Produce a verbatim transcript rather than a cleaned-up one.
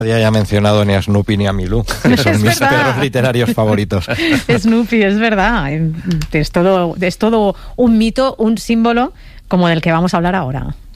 Nadie haya mencionado ni a Snoopy ni a Milú, que son Es mis verdad. perros literarios favoritos. Snoopy, es verdad. Es todo, es todo un mito, un símbolo como del que vamos a hablar ahora.